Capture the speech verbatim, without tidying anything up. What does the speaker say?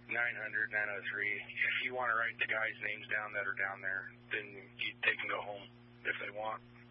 nine hundred, nine oh three. If you want to write the guys' names down that are down there, then you, they can go home if they want.